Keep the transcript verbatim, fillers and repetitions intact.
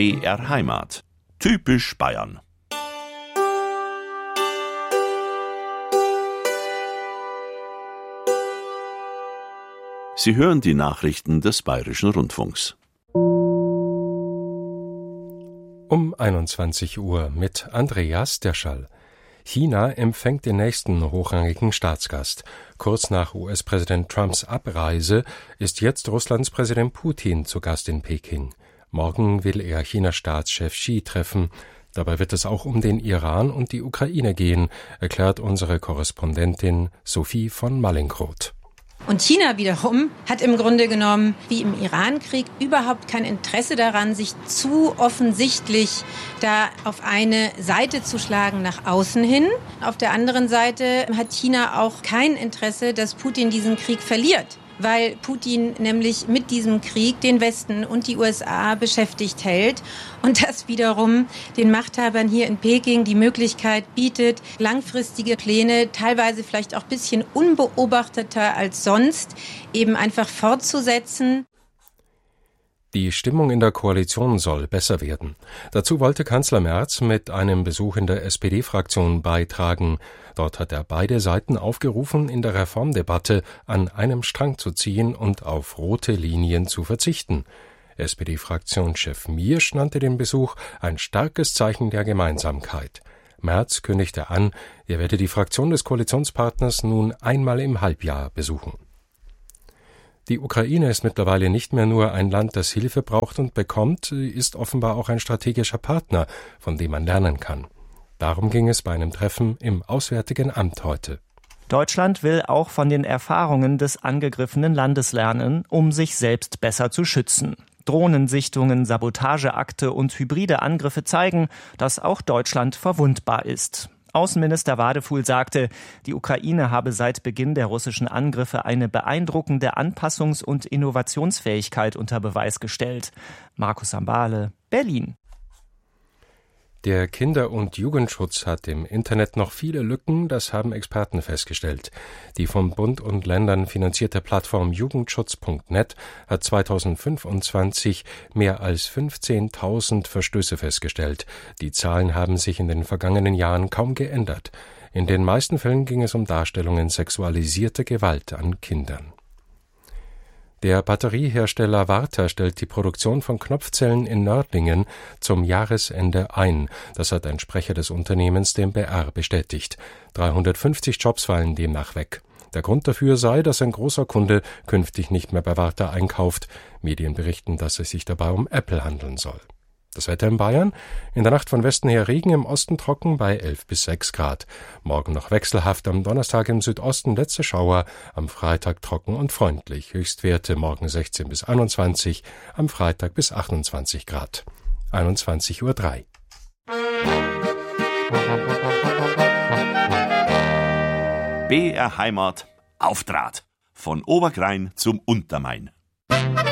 B R Heimat. Typisch Bayern. Sie hören die Nachrichten des Bayerischen Rundfunks. Um einundzwanzig Uhr mit Andreas Derschall. China empfängt den nächsten hochrangigen Staatsgast. Kurz nach U S-Präsident Trumps Abreise ist jetzt Russlands Präsident Putin zu Gast in Peking. Morgen will er Chinas Staatschef Xi treffen. Dabei wird es auch um den Iran und die Ukraine gehen, erklärt unsere Korrespondentin Sophie von Mallinckrodt. Und China wiederum hat im Grunde genommen, wie im Iran-Krieg, überhaupt kein Interesse daran, sich zu offensichtlich da auf eine Seite zu schlagen nach außen hin. Auf der anderen Seite hat China auch kein Interesse, dass Putin diesen Krieg verliert, weil Putin nämlich mit diesem Krieg den Westen und die U S A beschäftigt hält und das wiederum den Machthabern hier in Peking die Möglichkeit bietet, langfristige Pläne, teilweise vielleicht auch ein bisschen unbeobachteter als sonst, eben einfach fortzusetzen. Die Stimmung in der Koalition soll besser werden. Dazu wollte Kanzler Merz mit einem Besuch in der S P D-Fraktion beitragen. Dort hat er beide Seiten aufgerufen, in der Reformdebatte an einem Strang zu ziehen und auf rote Linien zu verzichten. S P D-Fraktionschef Miersch nannte den Besuch ein starkes Zeichen der Gemeinsamkeit. Merz kündigte an, er werde die Fraktion des Koalitionspartners nun einmal im Halbjahr besuchen. Die Ukraine ist mittlerweile nicht mehr nur ein Land, das Hilfe braucht und bekommt, sie ist offenbar auch ein strategischer Partner, von dem man lernen kann. Darum ging es bei einem Treffen im Auswärtigen Amt heute. Deutschland will auch von den Erfahrungen des angegriffenen Landes lernen, um sich selbst besser zu schützen. Drohnensichtungen, Sabotageakte und hybride Angriffe zeigen, dass auch Deutschland verwundbar ist. Außenminister Wadefuhl sagte, die Ukraine habe seit Beginn der russischen Angriffe eine beeindruckende Anpassungs- und Innovationsfähigkeit unter Beweis gestellt. Markus Sambale, Berlin. Der Kinder- und Jugendschutz hat im Internet noch viele Lücken, das haben Experten festgestellt. Die vom Bund und Ländern finanzierte Plattform jugendschutz punkt net hat zweitausendfünfundzwanzig mehr als fünfzehntausend Verstöße festgestellt. Die Zahlen haben sich in den vergangenen Jahren kaum geändert. In den meisten Fällen ging es um Darstellungen sexualisierter Gewalt an Kindern. Der Batteriehersteller Varta stellt die Produktion von Knopfzellen in Nördlingen zum Jahresende ein. Das hat ein Sprecher des Unternehmens dem B R bestätigt. dreihundertfünfzig Jobs fallen demnach weg. Der Grund dafür sei, dass ein großer Kunde künftig nicht mehr bei Varta einkauft. Medien berichten, dass es sich dabei um Apple handeln soll. Das Wetter in Bayern: in der Nacht von Westen her Regen, im Osten trocken bei elf bis sechs Grad. Morgen noch wechselhaft, am Donnerstag im Südosten letzte Schauer, am Freitag trocken und freundlich. Höchstwerte morgen sechzehn bis einundzwanzig, am Freitag bis achtundzwanzig Grad. einundzwanzig Uhr drei. B R Heimat auf Draht. Von Oberkrain zum Untermain.